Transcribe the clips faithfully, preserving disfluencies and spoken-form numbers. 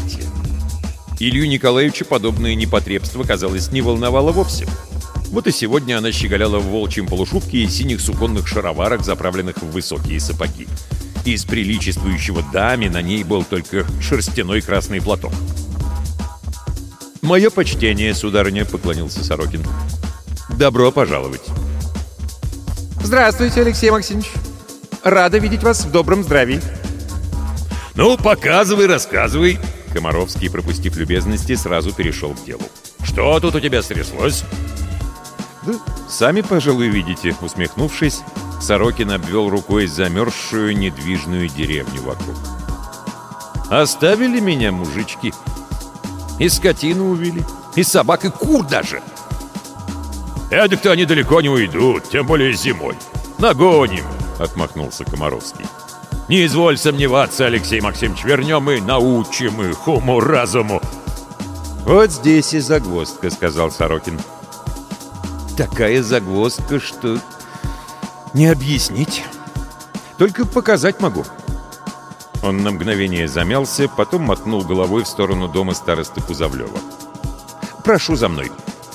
платье. Илью Николаевича подобное непотребство, казалось, не волновало вовсе. Вот и сегодня она щеголяла в волчьем полушубке и синих суконных шароварах, заправленных в высокие сапоги. Из приличествующего даме на ней был только шерстяной красный платок. «Мое почтение, сударыня», — поклонился Сорокин. «Добро пожаловать». «Здравствуйте, Алексей Максимович. Рада видеть вас в добром здравии». «Ну, показывай, рассказывай». Комаровский, пропустив любезности, сразу перешел к делу. «Что тут у тебя стряслось?» «Да сами, пожалуй, видите», — усмехнувшись, Сорокин обвел рукой замерзшую недвижную деревню вокруг. «Оставили меня мужички. И скотину увели, и собак, и кур даже». «Эдак-то они далеко не уйдут, тем более зимой. Нагоним», — отмахнулся Комаровский. «Не изволь сомневаться, Алексей Максимович, вернем и научим их уму-разуму». «Вот здесь и загвоздка», — сказал Сорокин. «Такая загвоздка, что не объяснить. Только показать могу». Он на мгновение замялся, потом мотнул головой в сторону дома старосты Кузовлева. «Прошу за мной».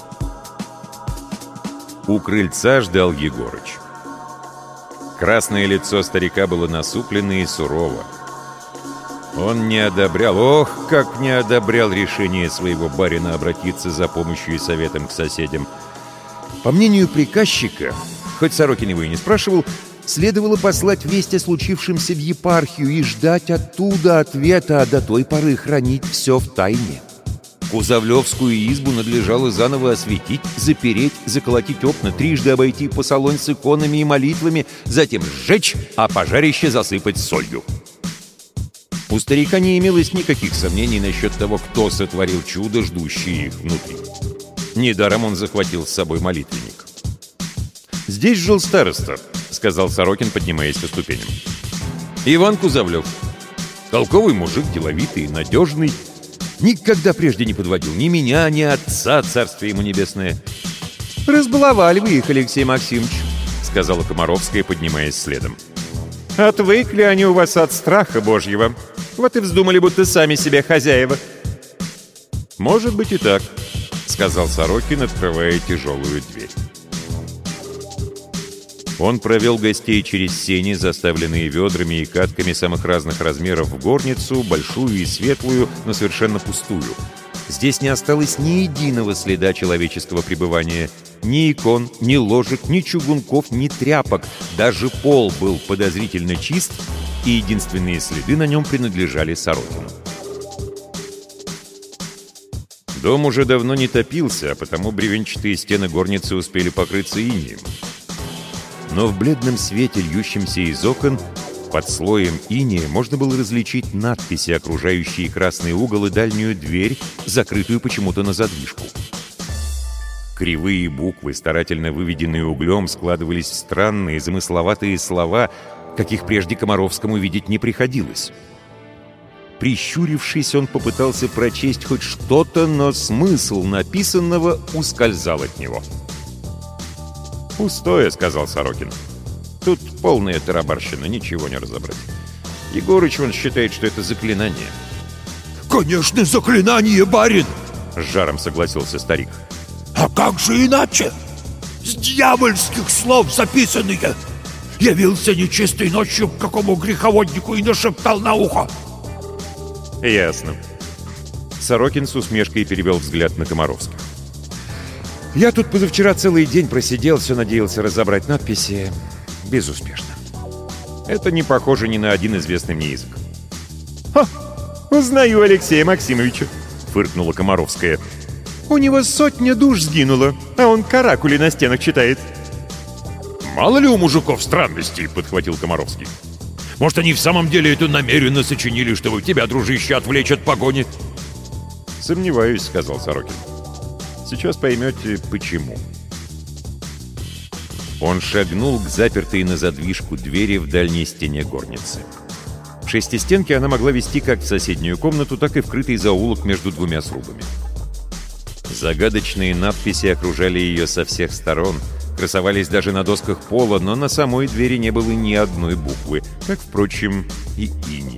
У крыльца ждал Егорыч. Красное лицо старика было насуплено и сурово. Он не одобрял, ох, как не одобрял решение своего барина обратиться за помощью и советом к соседям. По мнению приказчика, хоть Сорокин его и не спрашивал, следовало послать весть о случившемся в епархию и ждать оттуда ответа, а до той поры хранить все в тайне. Кузовлевскую избу надлежало заново осветить, запереть, заколотить окна, трижды обойти по салон с иконами и молитвами, затем сжечь, а пожарище засыпать солью. У старика не имелось никаких сомнений насчет того, кто сотворил чудо, ждущее их внутри. Недаром он захватил с собой молитвенник. «Здесь жил староста», — сказал Сорокин, поднимаясь по ступеням. «Иван Кузовлев. Толковый мужик, деловитый и надежный. Никогда прежде не подводил ни меня, ни отца, царствие ему небесное». «Разбаловали вы их, Алексей Максимович», — сказала Комаровская, поднимаясь следом. «Отвыкли они у вас от страха Божьего. Вот и вздумали, будто сами себе хозяева». «Может быть и так», — сказал Сорокин, открывая тяжелую дверь. Он провел гостей через сени, заставленные ведрами и катками самых разных размеров, в горницу, большую и светлую, но совершенно пустую. Здесь не осталось ни единого следа человеческого пребывания. Ни икон, ни ложек, ни чугунков, ни тряпок. Даже пол был подозрительно чист, и единственные следы на нем принадлежали Сорокину. Дом уже давно не топился, а потому бревенчатые стены горницы успели покрыться инеем. Но в бледном свете, льющемся из окон, под слоем инея можно было различить надписи, окружающие красный угол и дальнюю дверь, закрытую почему-то на задвижку. Кривые буквы, старательно выведенные углем, складывались в странные, замысловатые слова, каких прежде Комаровскому видеть не приходилось. Прищурившись, он попытался прочесть хоть что-то, но смысл написанного ускользал от него. «Пустое», — сказал Сорокин. «Тут полная тарабарщина, ничего не разобрать. Егорыч, он считает, что это заклинание». «Конечно, заклинание, барин!» — с жаром согласился старик. «А как же иначе? С дьявольских слов записанные! Явился нечистой ночью к какому греховоднику и нашептал на ухо!» «Ясно». Сорокин с усмешкой перевел взгляд на Комаровских. «Я тут позавчера целый день просидел, все надеялся разобрать надписи. Безуспешно. Это не похоже ни на один известный мне язык». «Ха! Узнаю Алексея Максимовича», — фыркнула Комаровская. «У него сотня душ сгинула, а он каракули на стенах читает». «Мало ли у мужиков странностей», — подхватил Комаровский. «Может, они в самом деле это намеренно сочинили, чтобы тебя, дружище, отвлечь от погони?» «Сомневаюсь», — сказал Сорокин. «Сейчас поймете, почему». Он шагнул к запертой на задвижку двери в дальней стене горницы. В шестистенке она могла вести как в соседнюю комнату, так и в крытый заулок между двумя срубами. Загадочные надписи окружали ее со всех сторон, красовались даже на досках пола, но на самой двери не было ни одной буквы, как, впрочем, и иней.